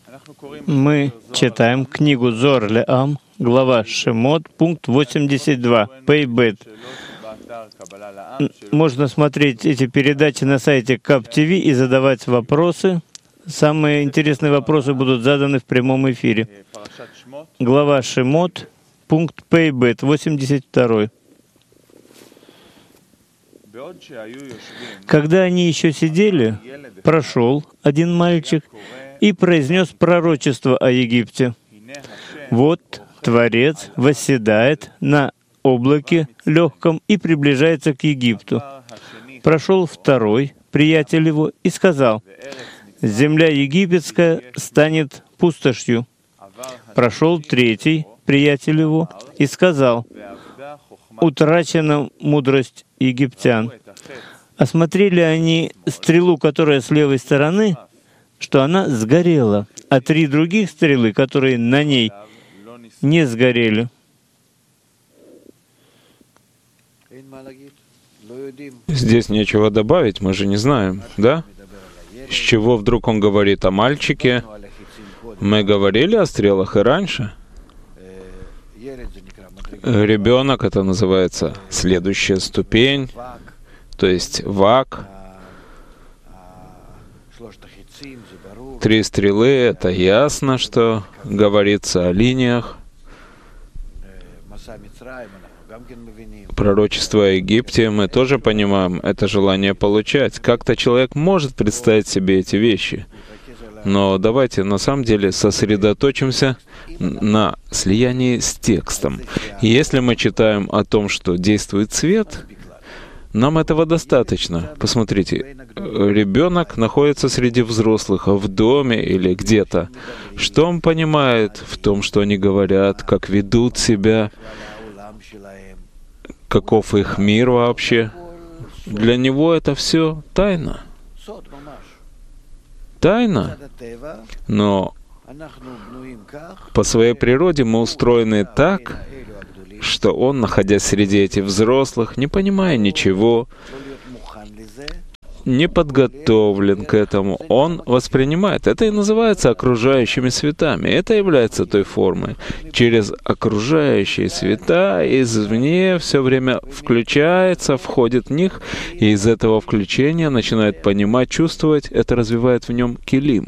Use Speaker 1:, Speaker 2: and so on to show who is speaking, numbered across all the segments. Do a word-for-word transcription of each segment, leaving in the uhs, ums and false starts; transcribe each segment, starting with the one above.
Speaker 1: Мы читаем книгу Зоар Ле'ам, глава Шемот, пункт восемьдесят два, Пейбет. Можно смотреть эти передачи на сайте КабТВ и задавать вопросы. Самые интересные вопросы будут заданы в прямом эфире. Глава Шемот, пункт Пейбет, восемьдесят два. Когда они еще сидели, прошел один мальчик и произнес пророчество о Египте. Вот Творец восседает на облаке легком и приближается к Египту. Прошел второй приятель его и сказал: «Земля египетская станет пустошью». Прошел третий приятель его и сказал: «Утрачена мудрость египтян». Осмотрели они стрелу, которая с левой стороны, что она сгорела, а три других стрелы, которые на ней, не сгорели.
Speaker 2: Здесь нечего добавить, мы же не знаем, да? С чего вдруг он говорит о мальчике? Мы говорили о стрелах и раньше. Ребенок — это называется следующая ступень, то есть вак. Три стрелы — это ясно, что говорится о линиях. Пророчество о Египте мы тоже понимаем, это желание получать. Как-то человек может представить себе эти вещи. Но давайте на самом деле сосредоточимся на слиянии с текстом. И если мы читаем о том, что действует свет, нам этого достаточно. Посмотрите, ребенок находится среди взрослых, в доме или где-то. Что он понимает в том, что они говорят, как ведут себя, каков их мир вообще? Для него это все тайна. Тайна. Но по своей природе мы устроены так, что он, находясь среди этих взрослых, не понимая ничего, не подготовлен к этому, он воспринимает. Это и называется окружающими светами. Это является той формой. Через окружающие света извне все время включается, входит в них, и из этого включения начинает понимать, чувствовать. Это развивает в нем килим.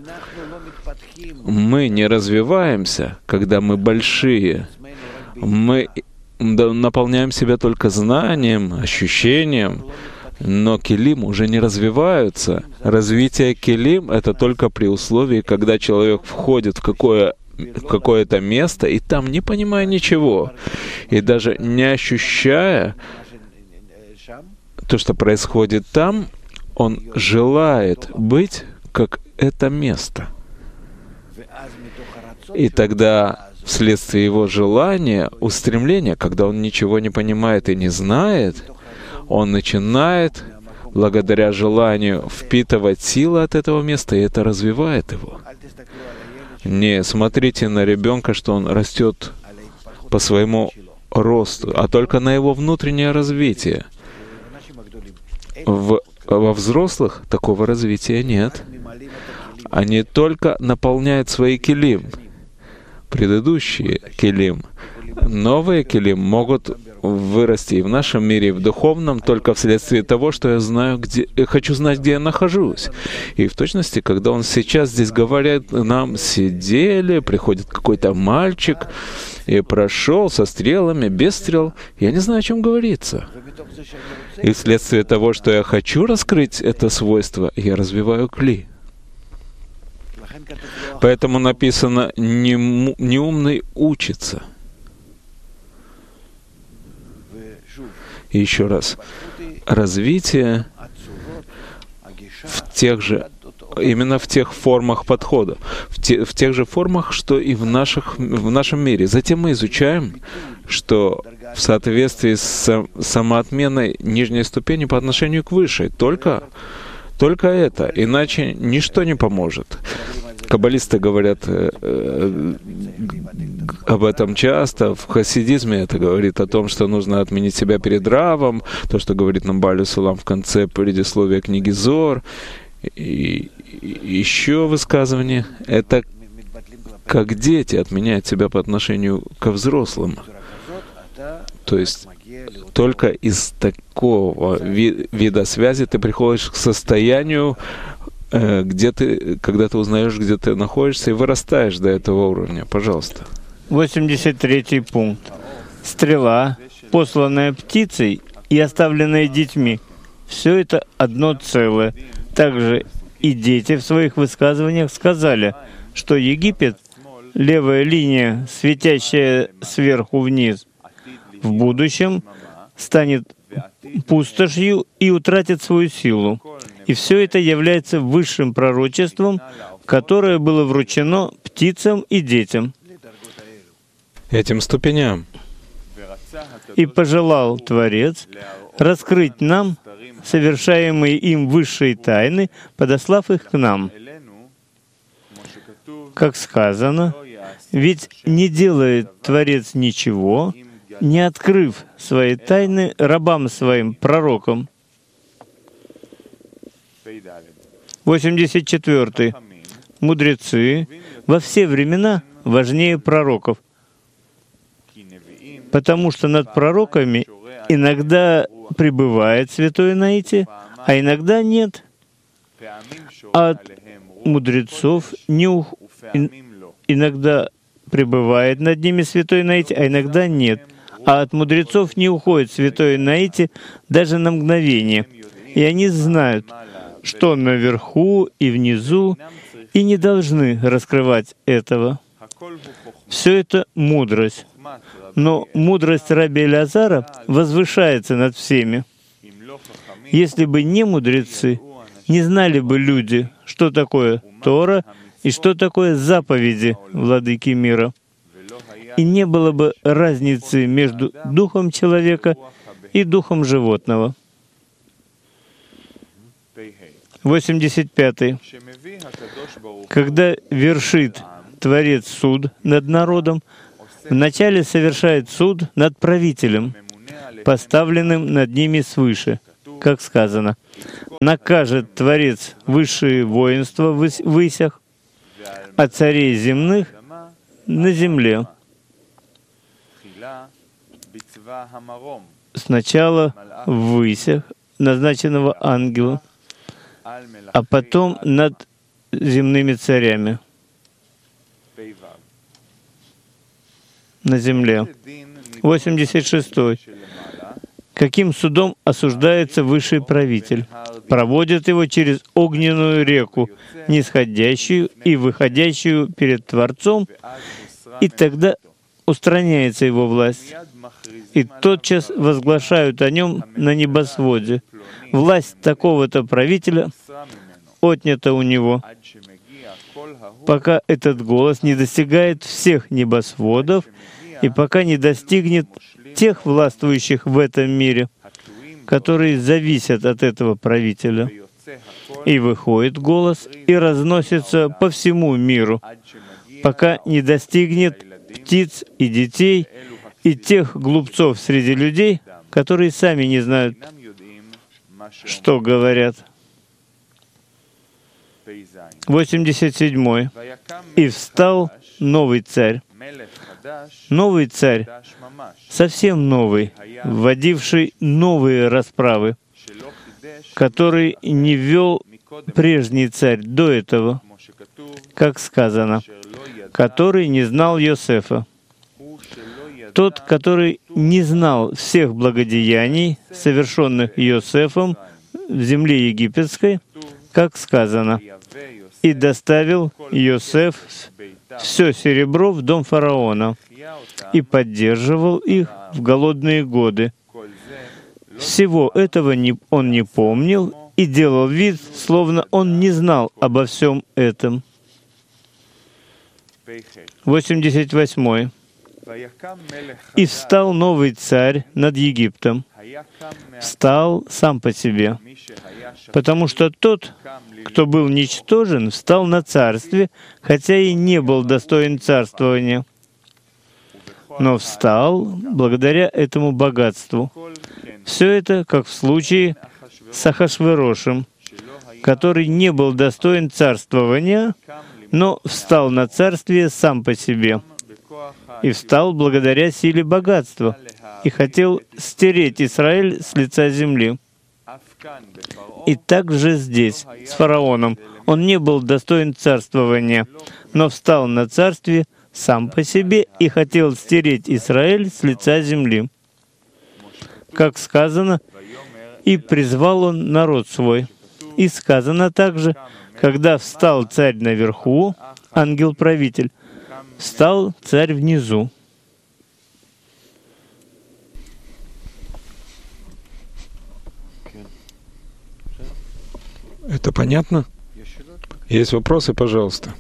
Speaker 2: Мы не развиваемся, когда мы большие. Мы наполняем себя только знанием, ощущением, но килим уже не развиваются. Развитие килим — это только при условии, когда человек входит в какое, в какое-то место, и там не понимая ничего, и даже не ощущая то, что происходит там, он желает быть как это место. И тогда вследствие его желания, устремления, когда он ничего не понимает и не знает, он начинает, благодаря желанию, впитывать силы от этого места, и это развивает его. Не смотрите на ребенка, что он растет по своему росту, а только на его внутреннее развитие. В, во взрослых такого развития нет. Они только наполняют свои килим. Предыдущие килим. Новые килим могут вырасти и в нашем мире, и в духовном, только вследствие того, что я знаю, где, я хочу знать, где я нахожусь. И в точности, когда он сейчас здесь говорит, нам сидели, приходит какой-то мальчик и прошел со стрелами, без стрел, я не знаю, о чем говорится. И вследствие того, что я хочу раскрыть это свойство, я развиваю кли. Поэтому написано: «Неумный учится». И еще раз, развитие в тех же, именно в тех формах подхода, в, те, в тех же формах, что и в, наших, в нашем мире. Затем мы изучаем, что в соответствии с самоотменой нижней ступени по отношению к высшей, только, только это, иначе ничто не поможет. Каббалисты говорят э, э, об этом часто. В хасидизме это говорит о том, что нужно отменить себя перед Равом, то, что говорит нам Бааль Сулам в конце предисловия книги Зор. И, еще высказывание — это как дети отменяют себя по отношению ко взрослым. То есть только из такого ви- вида связи ты приходишь к состоянию, э, где ты, когда ты узнаешь, где ты находишься, и вырастаешь до этого уровня. Пожалуйста.
Speaker 1: восемьдесят третий пункт. Стрела, посланная птицей и оставленная детьми — все это одно целое. Также и дети в своих высказываниях сказали, что Египет — левая линия, светящая сверху вниз, в будущем станет пустошью и утратит свою силу. И все это является высшим пророчеством, которое было вручено птицам и детям.
Speaker 2: Этим ступеням.
Speaker 1: И пожелал Творец раскрыть нам совершаемые им высшие тайны, подослав их к нам. Как сказано, ведь не делает Творец ничего, не открыв свои тайны рабам своим, пророкам. восемьдесят четвёртый. Мудрецы во все времена важнее пророков, потому что над пророками иногда пребывает святое наитие, а иногда нет. А от мудрецов не ух... иногда пребывает над ними святое наитие, а иногда нет. А от мудрецов не уходит святое наитие даже на мгновение. И они знают, что наверху и внизу, и не должны раскрывать этого. Все это мудрость. Но мудрость раби Элеазара возвышается над всеми. Если бы не мудрецы, не знали бы люди, что такое Тора и что такое заповеди владыки мира. И не было бы разницы между духом человека и духом животного. восемьдесят пятый. Когда вершит Творец суд над народом, вначале совершает суд над правителем, поставленным над ними свыше, как сказано. Накажет Творец высшие воинства в высях, а царей земных на земле. Сначала в высях назначенного ангела, а потом над земными царями на земле. восемьдесят шестой. Каким судом осуждается высший правитель? Проводят его через огненную реку, нисходящую и выходящую перед Творцом, и тогда устраняется его власть. И тотчас возглашают о нем на небосводе. Власть такого-то правителя отнята у него, пока этот голос не достигает всех небосводов и пока не достигнет тех властвующих в этом мире, которые зависят от этого правителя. И выходит голос и разносится по всему миру, пока не достигнет птиц и детей и тех глупцов среди людей, которые сами не знают, что говорят. восемьдесят седьмой. «И встал новый царь». Новый царь, совсем новый, вводивший новые расправы, который не ввел прежний царь до этого, как сказано, который не знал Йосефа. Тот, который не знал всех благодеяний, совершенных Йосефом в земле египетской, как сказано, и доставил Йосеф все серебро в дом фараона и поддерживал их в голодные годы. Всего этого не, он не помнил и делал вид, словно он не знал обо всем этом. восемьдесят восьмой. «И встал новый царь над Египтом». Встал сам по себе, потому что тот, кто был ничтожен, встал на царстве, хотя и не был достоин царствования, но встал благодаря этому богатству. Все это, как в случае с Ахашверошем, который не был достоин царствования, но встал на царствие сам по себе, и встал благодаря силе богатства, и хотел стереть Израиль с лица земли. И также здесь, с фараоном, он не был достоин царствования, но встал на царствие сам по себе и хотел стереть Израиль с лица земли. Как сказано, «И призвал он народ свой». И сказано также, когда встал царь наверху, ангел-правитель, встал царь внизу.
Speaker 2: Это понятно? Есть вопросы, пожалуйста.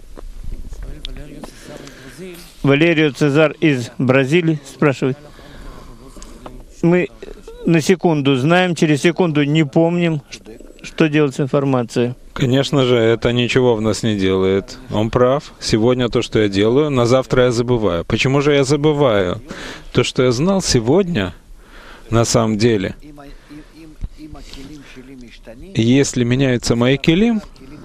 Speaker 1: Валерио Цезар из Бразилии спрашивает. Мы на секунду знаем, через секунду не помним, что делать с информацией.
Speaker 2: Конечно же, это ничего в нас не делает. Он прав. Сегодня то, что я делаю, на завтра я забываю. Почему же я забываю? То, что я знал сегодня, на самом деле, если меняются мои килим,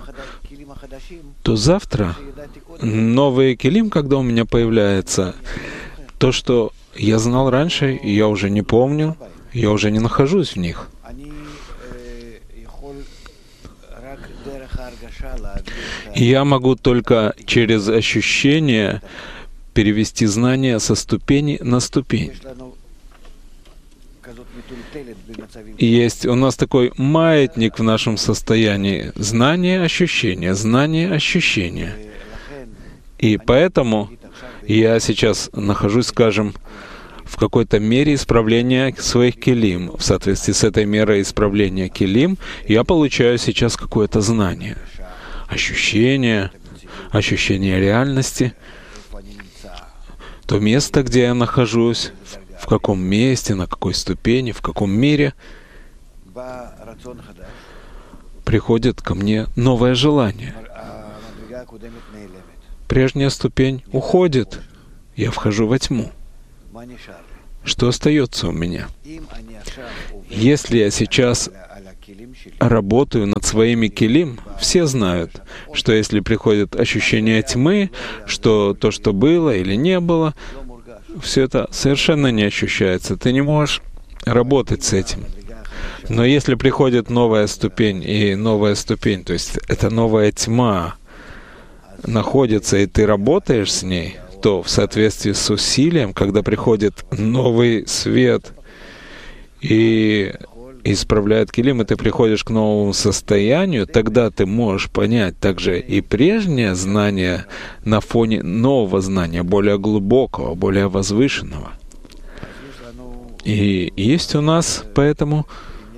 Speaker 2: то завтра новые килим, когда у меня появляется, то, что я знал раньше, я уже не помню, я уже не нахожусь в них. И я могу только через ощущение перевести знания со ступени на ступень. Есть у нас такой маятник в нашем состоянии. Знание, ощущение, знание, ощущение. И поэтому я сейчас нахожусь, скажем, в какой-то мере исправления своих килим. В соответствии с этой мерой исправления килим я получаю сейчас какое-то знание. Ощущение, ощущение реальности. То место, где я нахожусь, в каком месте, на какой ступени, в каком мире, приходит ко мне новое желание. Прежняя ступень уходит, я вхожу во тьму. Что остается у меня? Если я сейчас работаю над своими килим, все знают, что если приходит ощущение тьмы, что то, что было или не было, все это совершенно не ощущается. Ты не можешь работать с этим. Но если приходит новая ступень, и новая ступень, то есть это новая тьма, находится, и ты работаешь с ней, то в соответствии с усилием, когда приходит новый свет и исправляет килим, и ты приходишь к новому состоянию, тогда ты можешь понять также и прежнее знание на фоне нового знания, более глубокого, более возвышенного. И есть у нас поэтому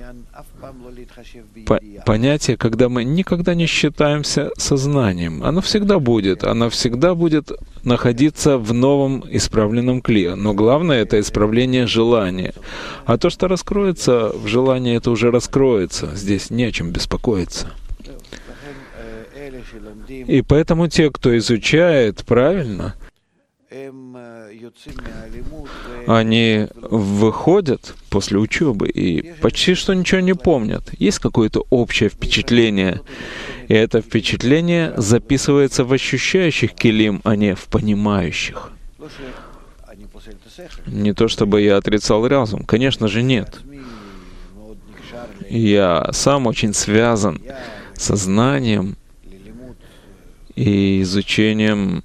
Speaker 2: по- понятие, когда мы никогда не считаемся сознанием. Оно всегда будет, оно всегда будет находиться в новом исправленном кли. Но главное — это исправление желания. А то, что раскроется в желании, это уже раскроется. Здесь не о чем беспокоиться. И поэтому те, кто изучает правильно, они выходят после учебы и почти что ничего не помнят. Есть какое-то общее впечатление, и это впечатление записывается в ощущающих килим, а не в понимающих. Не то чтобы я отрицал разум, конечно же, нет. Я сам очень связан со знанием и изучением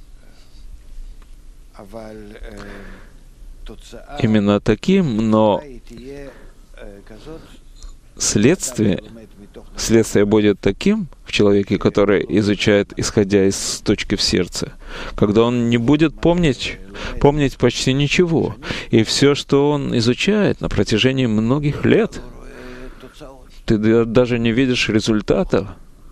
Speaker 2: именно таким, но следствие, следствие будет таким в человеке, который изучает, исходя из точки в сердце, когда он не будет помнить, помнить почти ничего. И все, что он изучает на протяжении многих лет, ты даже не видишь результатов.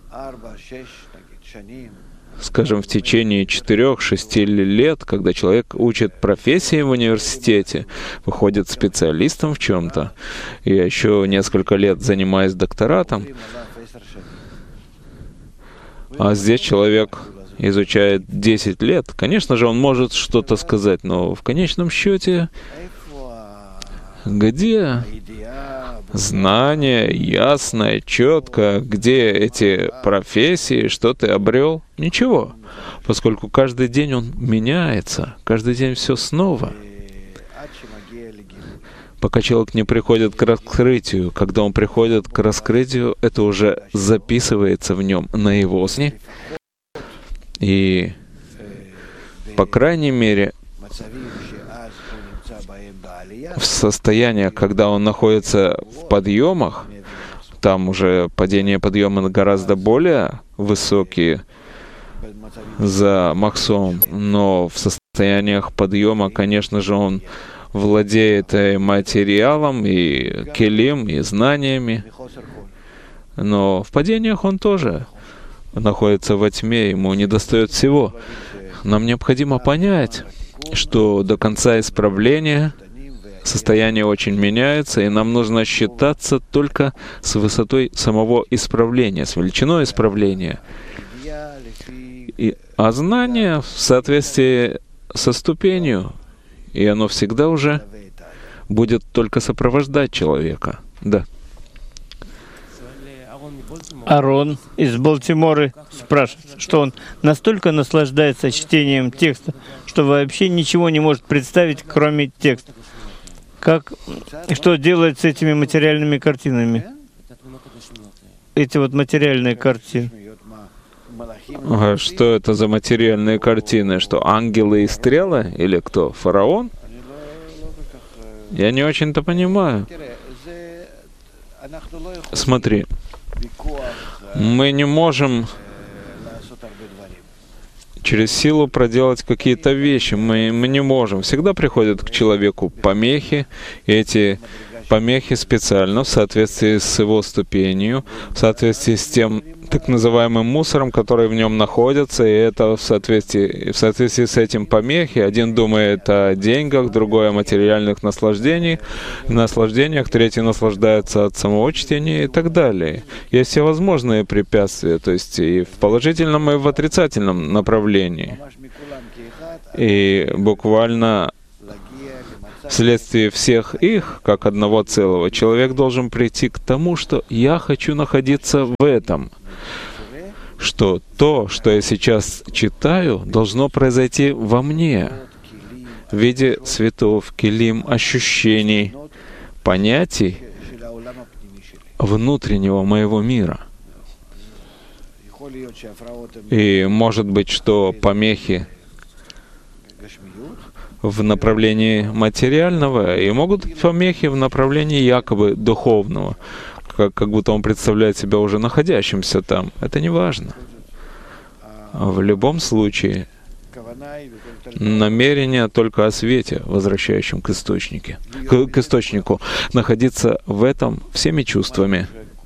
Speaker 2: Скажем, в течение четырех-шести лет, когда человек учит профессии в университете, выходит специалистом в чем-то, и еще несколько лет занимаясь докторатом, а здесь человек изучает десять лет, конечно же, он может что-то сказать, но в конечном счете, где знание ясное, четко, где эти профессии, что ты обрел. Ничего, поскольку каждый день он меняется, каждый день все снова. Пока человек не приходит к раскрытию, когда он приходит к раскрытию, это уже записывается в нем на его сне. И, по крайней мере, в состояниях, когда он находится в подъемах, там уже падение подъема гораздо более высокие за Махсом, но в состояниях подъема, конечно же, он владеет и материалом, и келим, и знаниями, но в падениях он тоже находится во тьме, ему недостает всего. Нам необходимо понять, что до конца исправления состояние очень меняется, и нам нужно считаться только с высотой самого исправления, с величиной исправления. И, а знание в соответствии со ступенью, и оно всегда уже будет только сопровождать человека. Да.
Speaker 1: Арон из Балтимора спрашивает, что он настолько наслаждается чтением текста, что вообще ничего не может представить, кроме текста. Как, что делать с этими материальными картинами? Эти вот материальные картины.
Speaker 2: А что это за материальные картины? Что, ангелы и стрелы? Или кто? Фараон? Я не очень-то понимаю. Смотри, мы не можем через силу проделать какие-то вещи. Мы, мы не можем. Всегда приходят к человеку помехи, и эти помехи специально в соответствии с его ступенью, в соответствии с тем так называемым мусором, который в нем находится, и это в соответствии, в соответствии с этим помехи. Один думает о деньгах, другой о материальных наслаждениях, наслаждениях, третий наслаждается от самого чтения и так далее. Есть всевозможные препятствия, то есть и в положительном, и в отрицательном направлении. И буквально вследствие всех их, как одного целого, человек должен прийти к тому, что я хочу находиться в этом, что то, что я сейчас читаю, должно произойти во мне в виде цветов, келим, ощущений, понятий внутреннего моего мира. И может быть, что помехи в направлении материального, и могут быть помехи в направлении якобы духовного, как, как будто он представляет себя уже находящимся там. Это не важно. В любом случае, намерение только о свете, возвращающем к источнику, к, к источнику, находиться в этом всеми чувствами.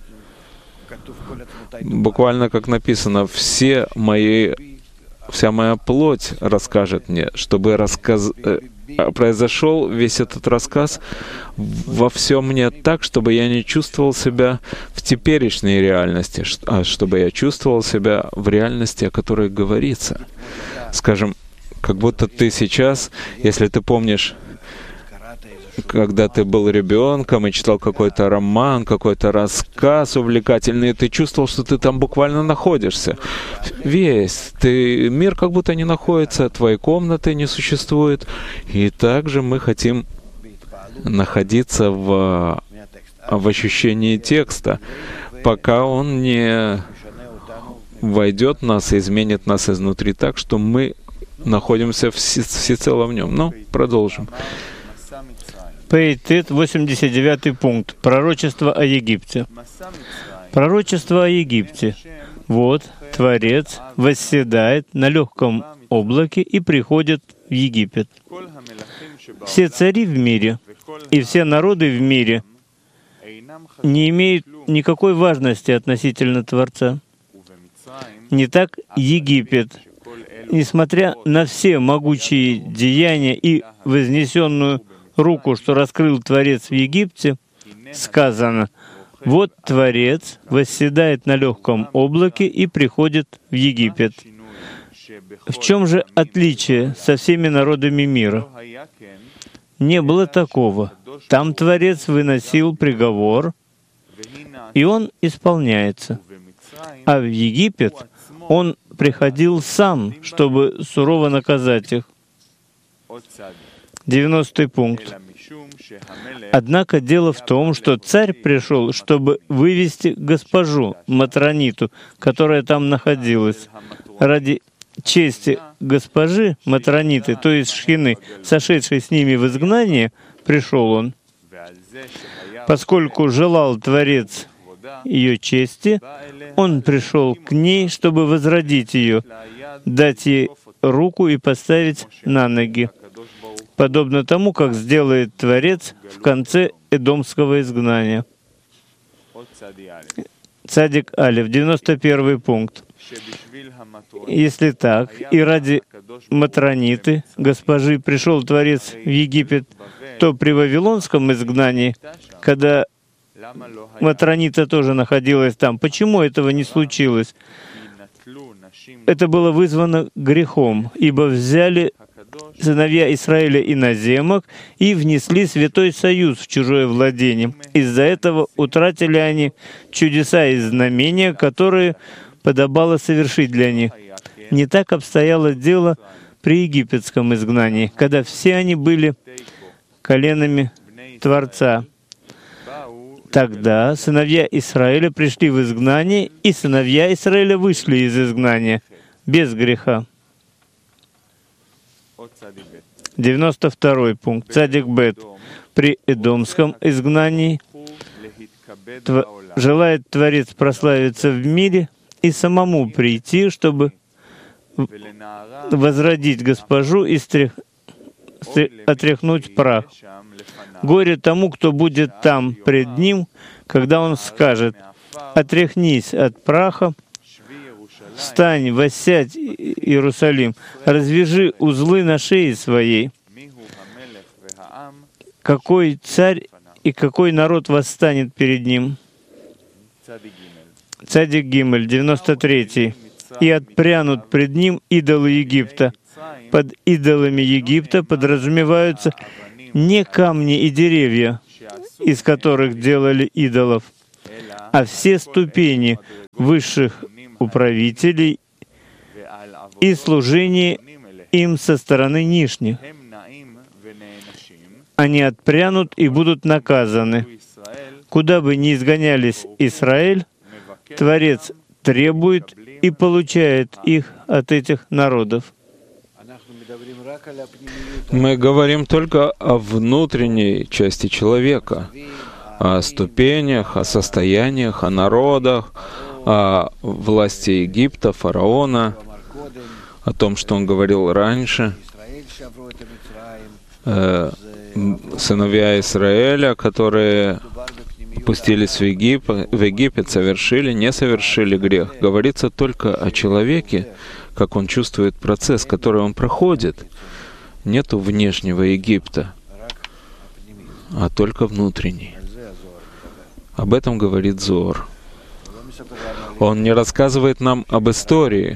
Speaker 2: Буквально как написано, все мои Вся моя плоть расскажет мне, чтобы рассказ... произошел весь этот рассказ во всем мне так, чтобы я не чувствовал себя в теперешней реальности, а чтобы я чувствовал себя в реальности, о которой говорится. Скажем, как будто ты сейчас, если ты помнишь, когда ты был ребенком и читал какой-то роман, какой-то рассказ увлекательный, и ты чувствовал, что ты там буквально находишься. Весь. Ты, мир как будто не находится, твоей комнаты не существует. И также мы хотим находиться в, в ощущении текста, пока он не войдет в нас и изменит нас изнутри так, что мы находимся всецело в нем. Ну, продолжим.
Speaker 1: Пейтет, восемьдесят девятый пункт. Пророчество о Египте. Пророчество о Египте. Вот Творец восседает на легком облаке и приходит в Египет. Все цари в мире и все народы в мире не имеют никакой важности относительно Творца. Не так Египет, несмотря на все могучие деяния и вознесенную руку, что раскрыл Творец в Египте, сказано: «Вот Творец восседает на легком облаке и приходит в Египет». В чем же отличие со всеми народами мира? не было такого. Там Творец выносил приговор, и он исполняется. А в Египет он приходил сам, чтобы сурово наказать их. Девяностый пункт. Однако дело в том, что царь пришел, чтобы вывести госпожу Матрониту, которая там находилась. Ради чести госпожи Матрониты, то есть Шхины, сошедшей с ними в изгнание, пришел он. Поскольку желал Творец ее чести, он пришел к ней, чтобы возродить ее, дать ей руку и поставить на ноги, подобно тому, как сделает Творец в конце эдомского изгнания. Цадик Алев, девяносто первый пункт. Если так, и ради Матрониты, госпожи, пришел Творец в Египет, то при Вавилонском изгнании, когда Матронита тоже находилась там, почему этого не случилось? Это было вызвано грехом, ибо взяли сыновья Израиля иноземок и внесли святой союз в чужое владение. Из-за этого утратили они чудеса и знамения, которые подобало совершить для них. Не так обстояло дело при египетском изгнании, когда все они были коленами Творца. Тогда сыновья Израиля пришли в изгнание, и сыновья Израиля вышли из изгнания без греха. девяносто второй пункт. Цадик Бет. При эдомском изгнании тв... желает Творец прославиться в мире и самому прийти, чтобы возродить госпожу и стрях... отряхнуть прах. Горе тому, кто будет там пред ним, когда он скажет: «Отряхнись от праха, встань, воссядь, Иерусалим, развяжи узлы на шее своей». Какой царь и какой народ восстанет перед ним? Цадик Гимель, девяносто третий. «И отпрянут пред ним идолы Египта». Под идолами Египта подразумеваются не камни и деревья, из которых делали идолов, а все ступени высших управителей и служение им со стороны нижних. Они отпрянут и будут наказаны. Куда бы ни изгонялись Израиль, Творец требует и получает их от этих народов.
Speaker 2: Мы говорим только о внутренней части человека, о ступенях, о состояниях, о народах, о власти Египта, фараона, о том, что он говорил раньше, э, сыновья Израиля, которые пустились в Египет, в Египет, совершили, не совершили грех. Говорится только о человеке, как он чувствует процесс, который он проходит. Нету внешнего Египта, а только внутренний. Об этом говорит Зоар. Он не рассказывает нам об истории,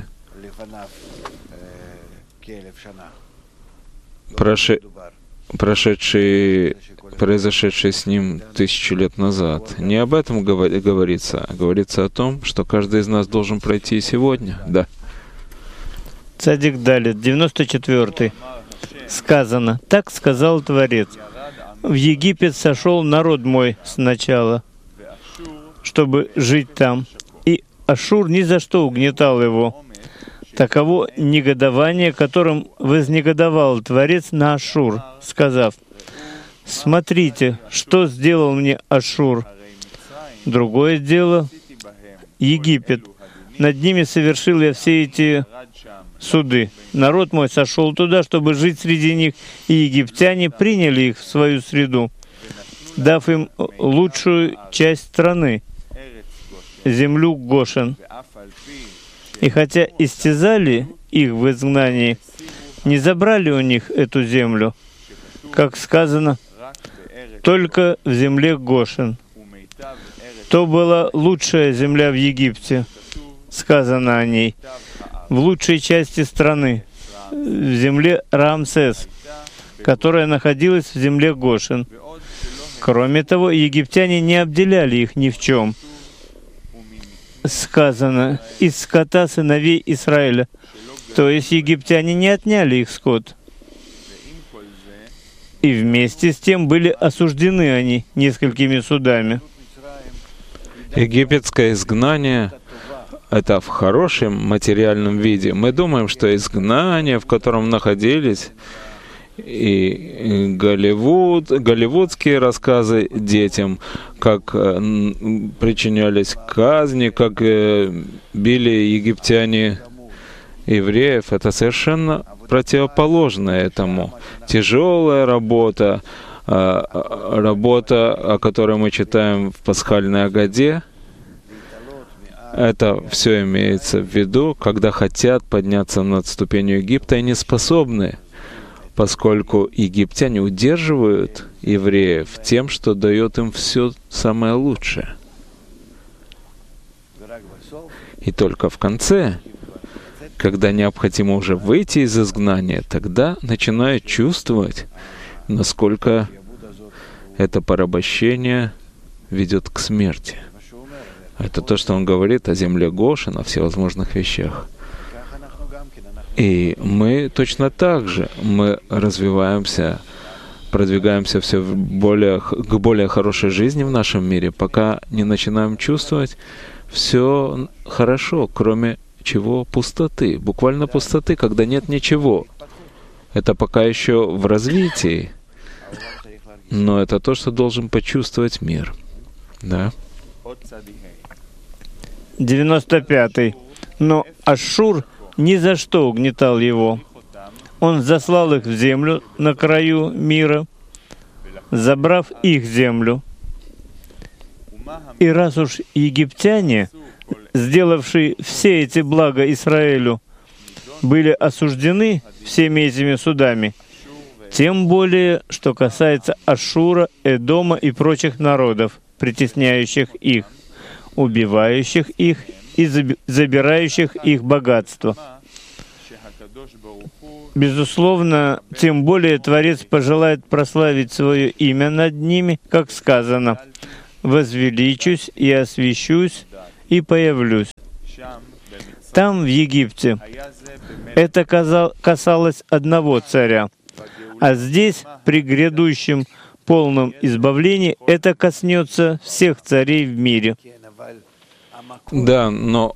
Speaker 2: проше... прошедшей, произошедшей с ним тысячу лет назад. Не об этом говорится, а говорится о том, что каждый из нас должен пройти сегодня. Да.
Speaker 1: Цадик Далит, девяносто четвёртый. Сказано: «Так сказал Творец: в Египет сошел народ мой сначала, чтобы жить там, и Ашур ни за что угнетал его. Таково негодование, которым вознегодовал Творец на Ашур, сказав: смотрите, что сделал мне Ашур. Другое дело — Египет. Над ними совершил я все эти суды. Народ мой сошел туда, чтобы жить среди них, и египтяне приняли их в свою среду, дав им лучшую часть страны, землю Гошен. И хотя истязали их в изгнании, не забрали у них эту землю, как сказано, только в земле Гошен. То была лучшая земля в Египте, сказано о ней, в лучшей части страны, в земле Рамсес, которая находилась в земле Гошен. Кроме того, египтяне не обделяли их ни в чем. Сказано: из скота сыновей Израиля. То есть египтяне не отняли их скот. И вместе с тем были осуждены они несколькими судами.
Speaker 2: Египетское изгнание — это в хорошем материальном виде. Мы думаем, что изгнание, в котором находились, и Голливуд, голливудские рассказы детям, как э, причинялись казни, как э, били египтяне евреев, это совершенно противоположно этому. Тяжелая работа, э, работа, о которой мы читаем в Пасхальной Агаде, это все имеется в виду, когда хотят подняться над ступенью Египта и не способны, поскольку египтяне удерживают евреев тем, что дает им все самое лучшее. И только в конце, когда необходимо уже выйти из изгнания, тогда начинают чувствовать, насколько это порабощение ведет к смерти. Это то, что он говорит о земле Гошен, о всевозможных вещах. И мы точно так же, мы развиваемся, продвигаемся все более, к более хорошей жизни в нашем мире, пока не начинаем чувствовать все хорошо, кроме чего пустоты, буквально пустоты, когда нет ничего. Это пока еще в развитии, но это то, что должен почувствовать мир. Да?
Speaker 1: девяносто пятый. Но Ашшур ни за что угнетал его. Он заслал их в землю на краю мира, забрав их землю. И раз уж египтяне, сделавшие все эти блага Израилю, были осуждены всеми этими судами, тем более, что касается Ашшура, Эдома и прочих народов, притесняющих их, убивающих их и забирающих их богатство. Безусловно, тем более Творец пожелает прославить свое имя над ними, как сказано: «Возвеличусь и освящусь и появлюсь». Там, в Египте, это касалось одного царя, а здесь, при грядущем полном избавлении, это коснется всех царей в мире.
Speaker 2: Да, но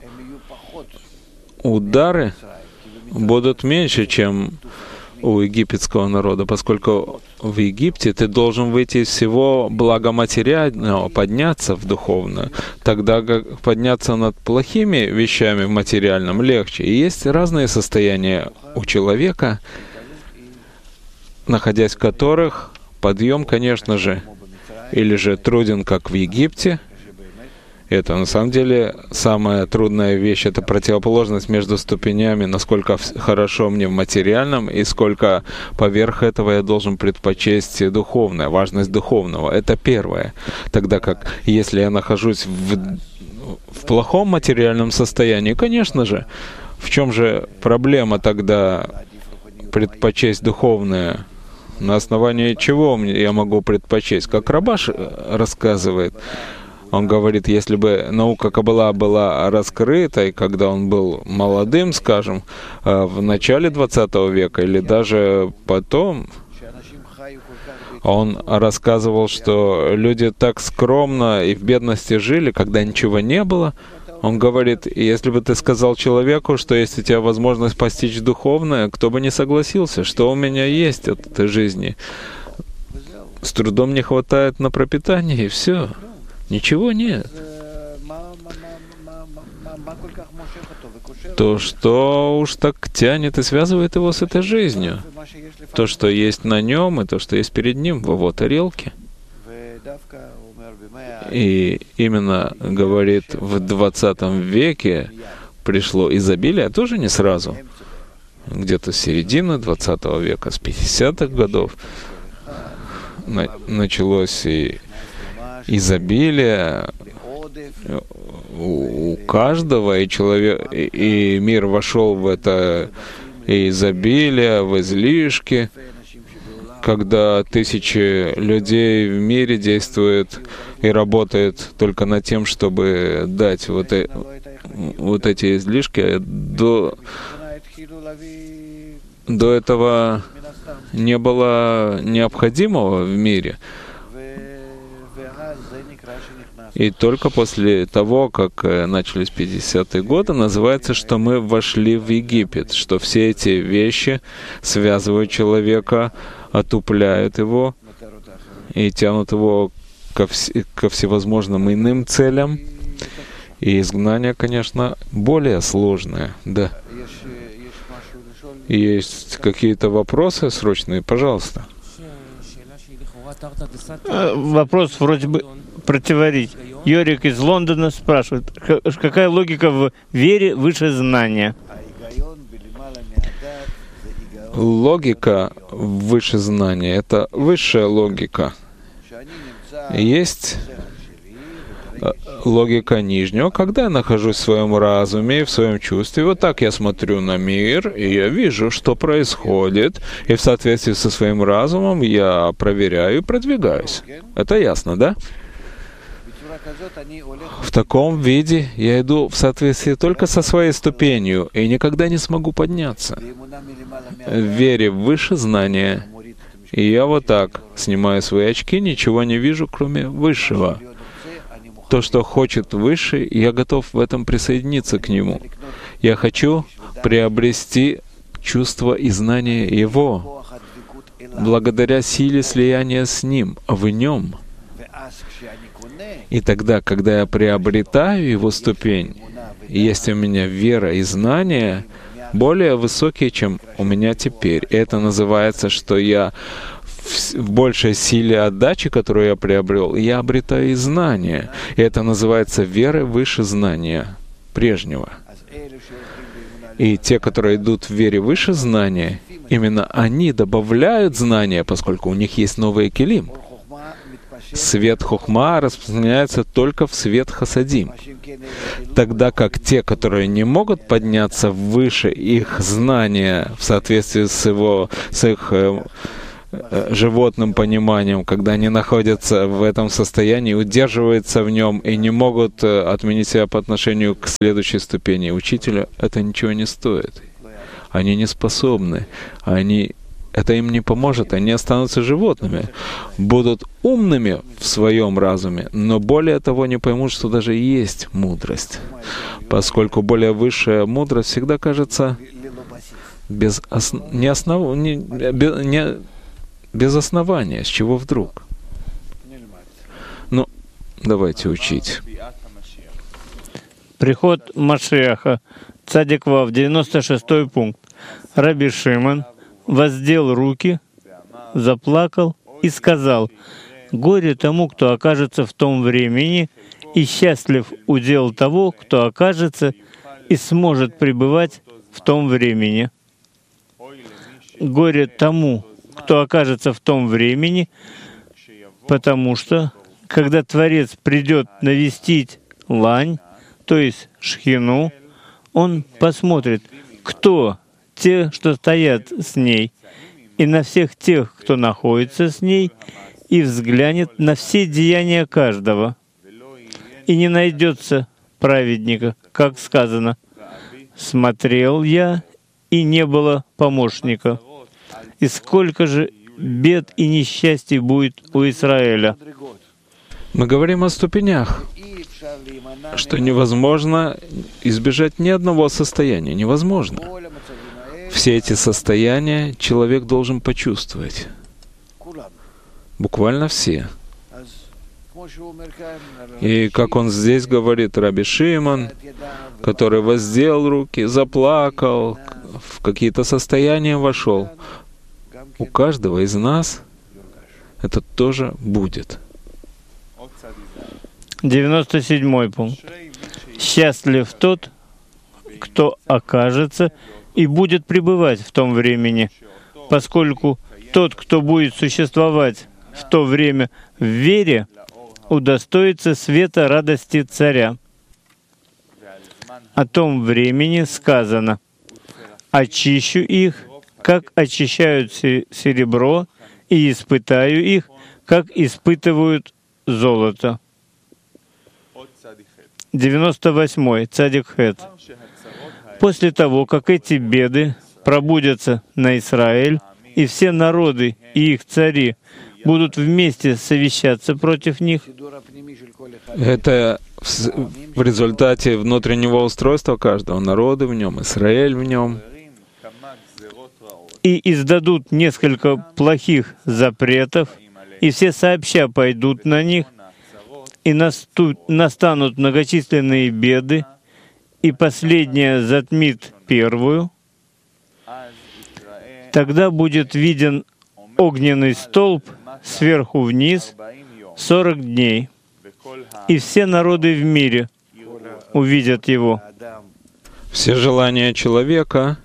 Speaker 2: удары будут меньше, чем у египетского народа, поскольку в Египте ты должен выйти из всего благоматериального, подняться в духовное, тогда как подняться над плохими вещами в материальном легче. И есть разные состояния у человека, находясь в которых подъем, конечно же, или же труден, как в Египте. Это на самом деле самая трудная вещь, это противоположность между ступенями, насколько хорошо мне в материальном и сколько поверх этого я должен предпочесть духовное, важность духовного. Это первое. Тогда как если я нахожусь в, в плохом материальном состоянии, конечно же, в чем же проблема тогда предпочесть духовное? На основании чего я могу предпочесть? Как Рабаш рассказывает, он говорит, если бы наука Каббала была раскрытой, когда он был молодым, скажем, в начале двадцатого века или даже потом, он рассказывал, что люди так скромно и в бедности жили, когда ничего не было. Он говорит, если бы ты сказал человеку, что есть у тебя возможность постичь духовное, кто бы не согласился, что у меня есть от этой жизни. С трудом не хватает на пропитание, и все. Ничего нет. То, что уж так тянет и связывает его с этой жизнью. То, что есть на нем, и то, что есть перед ним в его тарелке. И именно, говорит, в двадцатом веке пришло изобилие, тоже не сразу. Где-то с середины двадцатого века, с пятидесятых годов на- началось и изобилие у, у каждого, и человек, и, и мир вошел в это изобилие, в излишки. когда тысячи людей в мире действуют и работают только над тем, чтобы дать вот, э, вот эти излишки, до, до этого не было необходимого в мире. И только после того, как начались пятидесятые годы, называется, что мы вошли в Египет, что все эти вещи связывают человека, отупляют его и тянут его ко, вс- ко всевозможным иным целям. И изгнание, конечно, более сложное. Да. Есть какие-то вопросы срочные? Пожалуйста.
Speaker 1: Вопрос вроде бы противоречит. Йорик из Лондона спрашивает, какая логика в вере выше знания?
Speaker 2: Логика выше знания — это высшая логика. Есть логика нижнего, когда я нахожусь в своем разуме и в своем чувстве. Вот так я смотрю на мир, и я вижу, что происходит, и в соответствии со своим разумом я проверяю и продвигаюсь. Это ясно, да? В таком виде я иду в соответствии только со своей ступенью и никогда не смогу подняться. В вере выше знания. И я вот так снимаю свои очки, ничего не вижу, кроме высшего. То, что хочет выше, я готов в этом присоединиться к нему. Я хочу приобрести чувство и знание Его, благодаря силе слияния с Ним, в Нем. И тогда, когда я приобретаю Его ступень, и есть у меня вера и знание, более высокие, чем у меня теперь. И это называется, что я в большей силе отдачи, которую я приобрел, я обретаю и знания. И это называется верой выше знания прежнего. И те, которые идут в вере выше знания, именно они добавляют знания, поскольку у них есть новый келим. Свет хохма распространяется только в свет хасадим. Тогда как те, которые не могут подняться выше их знания в соответствии с, его, с их э, э, животным пониманием, когда они находятся в этом состоянии, удерживаются в нем и не могут э, отменить себя по отношению к следующей ступени учителя, это ничего не стоит. Они не способны. Они Это им не поможет, они останутся животными, будут умными в своем разуме, но более того не поймут, что даже есть мудрость, поскольку более высшая мудрость всегда кажется без, ос... не основ... не... Без... Не... без основания, с чего вдруг. Ну, давайте учить.
Speaker 1: Приход Машиаха, Цадик Вав, девяносто шестой пункт. Раби Шимон воздел руки, заплакал и сказал: «Горе тому, кто окажется в том времени, и счастлив удел того, кто окажется и сможет пребывать в том времени». Горе тому, кто окажется в том времени, потому что, когда Творец придет навестить лань, то есть шхину, Он посмотрит, кто те, что стоят с ней, и на всех тех, кто находится с ней, и взглянет на все деяния каждого. И не найдется праведника, как сказано: «Смотрел я, и не было помощника». И сколько же бед и несчастий будет у Израиля.
Speaker 2: Мы говорим о ступенях, что невозможно избежать ни одного состояния. Невозможно. Все эти состояния человек должен почувствовать. Буквально все. И как он здесь говорит, Раби Шимон, который воздел руки, заплакал, в какие-то состояния вошел, у каждого из нас это тоже будет.
Speaker 1: девяносто седьмой пункт. «Счастлив тот, кто окажется и будет пребывать в том времени, поскольку тот, кто будет существовать в то время в вере, удостоится света радости царя». О том времени сказано: «Очищу их, как очищают серебро, и испытаю их, как испытывают золото. девяносто восьмой. Цадик Хет. После того, как эти беды пробудятся на Израиль, и все народы и их цари будут вместе совещаться против них,
Speaker 2: это в, в результате внутреннего устройства каждого народа в нем, Израиль в нем,
Speaker 1: и издадут несколько плохих запретов, и все сообща пойдут на них, и насту, настанут многочисленные беды, и последняя затмит первую, тогда будет виден огненный столб сверху вниз сорок дней, и все народы в мире увидят его.
Speaker 2: Все желания человека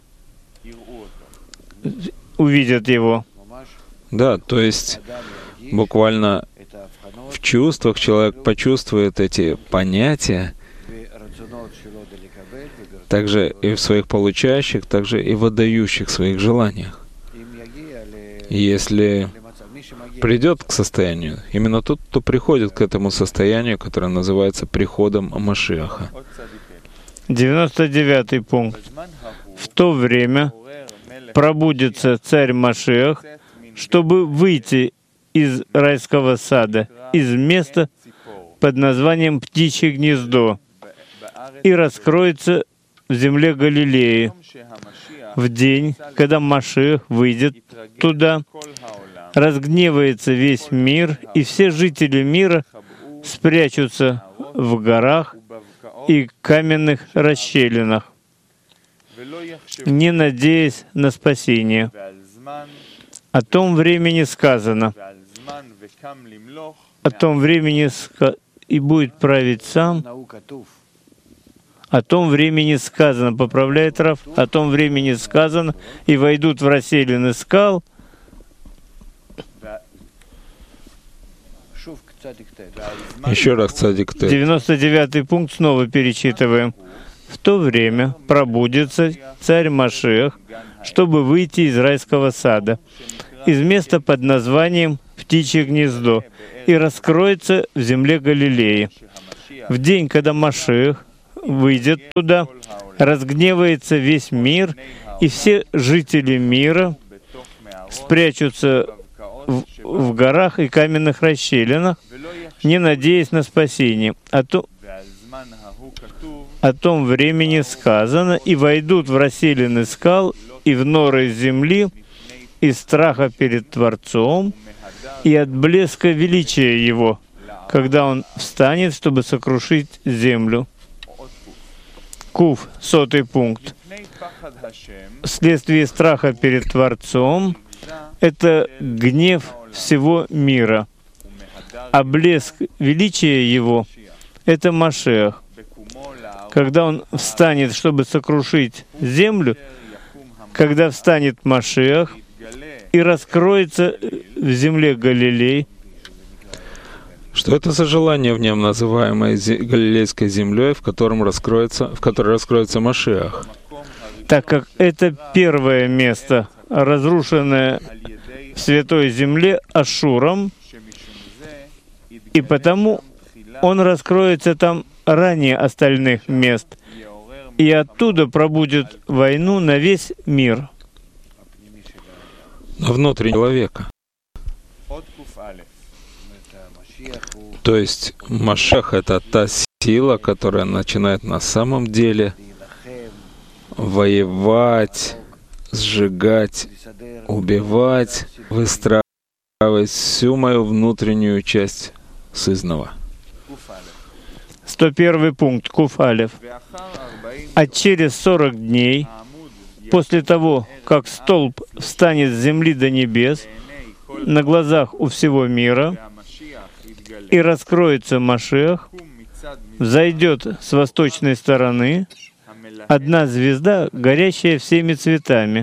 Speaker 1: увидят его.
Speaker 2: Да, то есть буквально в чувствах человек почувствует эти понятия, также и в своих получающих, также и в отдающих своих желаниях. Если придет к состоянию, именно тот, кто приходит к этому состоянию, которое называется приходом Машиаха.
Speaker 1: девяносто девятый пункт. В то время пробудится царь Машиах, чтобы выйти из райского сада, из места под названием «Птичье гнездо», и раскроется в земле Галилеи. В день, когда Машиах выйдет туда, разгневается весь мир, и все жители мира спрячутся в горах и каменных расщелинах, не надеясь на спасение. О том времени сказано, о том времени ска... и будет править сам. О том времени сказано, поправляет Рав, о том времени сказано, и войдут в расселины скал.
Speaker 2: Еще раз цадик Тет.
Speaker 1: девяносто девятый пункт снова перечитываем. В то время пробудится царь Машиах, чтобы выйти из райского сада, из места под названием «Птичье гнездо», и раскроется в земле Галилеи. В день, когда Машиах выйдет туда, разгневается весь мир, и все жители мира спрячутся в, в горах и каменных расщелинах, не надеясь на спасение. О, то, о том времени сказано, и войдут в расселины скал и в норы земли из страха перед Творцом и от блеска величия Его, когда Он встанет, чтобы сокрушить землю. Кув, сотый пункт. Вследствие страха перед Творцом — это гнев всего мира, а блеск величия Его — это Машиах. Когда Он встанет, чтобы сокрушить землю, когда встанет Машиах и раскроется в земле Галилей.
Speaker 2: Что это за желание в нем, называемое Галилейской землей, в котором раскроется, в которой раскроется Машиах?
Speaker 1: Так как это первое место, разрушенное в Святой Земле Ашуром, и потому он раскроется там ранее остальных мест, и оттуда пробудет войну на весь мир.
Speaker 2: На внутреннего человека. То есть Машиах — это та сила, которая начинает на самом деле воевать, сжигать, убивать, выстраивать всю мою внутреннюю часть сызнова.
Speaker 1: сто первый пункт, Куф Алеф. А через сорок дней, после того, как столб встанет с земли до небес, на глазах у всего мира, и раскроется Машиах, взойдет с восточной стороны одна звезда, горящая всеми цветами,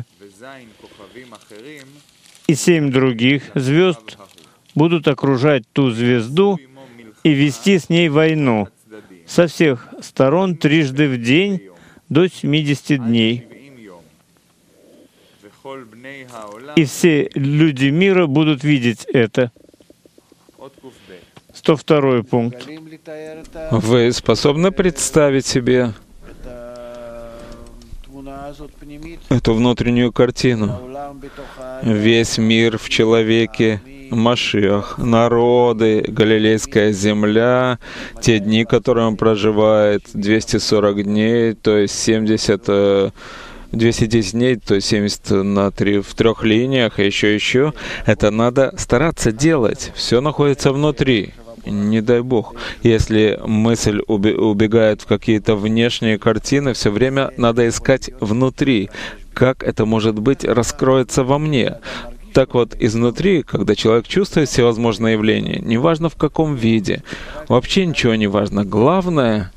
Speaker 1: и семь других звезд будут окружать ту звезду и вести с ней войну со всех сторон трижды в день до семидесяти дней. и все люди мира будут видеть это. сто второй пункт.
Speaker 2: Вы способны представить себе эту внутреннюю картину? Весь мир в человеке, Машиах, народы, Галилейская земля, те дни, которые он проживает, двести сорок дней, то есть семьдесят, двести десять дней, то есть семьдесят на три, в трех линиях, и еще, еще. Это надо стараться делать. Все находится внутри. Не дай Бог. Если мысль убегает в какие-то внешние картины, все время надо искать внутри. Как это, может быть, раскроется во мне? Так вот, изнутри, когда человек чувствует всевозможные явления, неважно в каком виде, вообще ничего не важно. Главное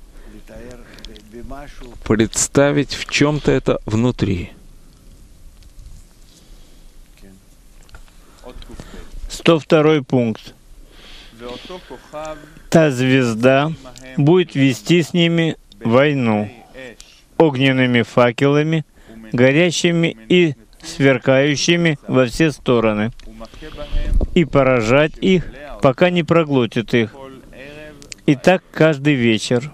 Speaker 2: — представить в чем-то это внутри.
Speaker 1: сто второй пункт. Та звезда будет вести с ними войну огненными факелами, горящими и сверкающими во все стороны, и поражать их, пока не проглотит их. И так каждый вечер.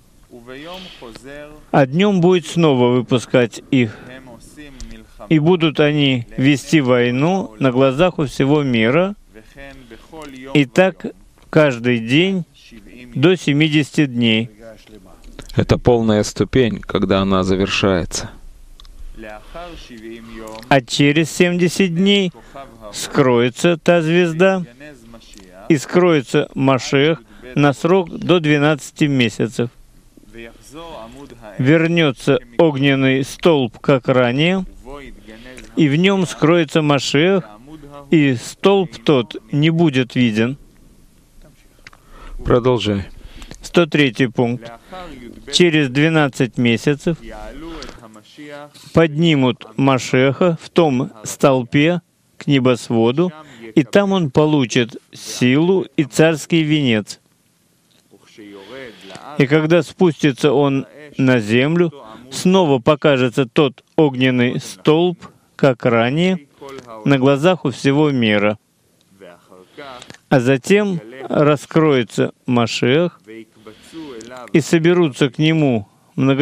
Speaker 1: А днем будет снова выпускать их. И будут они вести войну на глазах у всего мира, и так каждый день до семидесяти дней.
Speaker 2: Это полная ступень, когда она завершается.
Speaker 1: А через семьдесят дней скроется та звезда, и скроется Машиах на срок до двенадцати месяцев. Вернется огненный столб, как ранее, и в нем скроется Машиах, и столб тот не будет виден.
Speaker 2: Продолжай.
Speaker 1: сто третий пункт. Через двенадцать месяцев поднимут Машиаха в том столпе к небосводу, и там он получит силу и царский венец. И когда спустится он на землю, снова покажется тот огненный столб, как ранее, на глазах у всего мира. А затем раскроется Машиах, и соберутся к нему много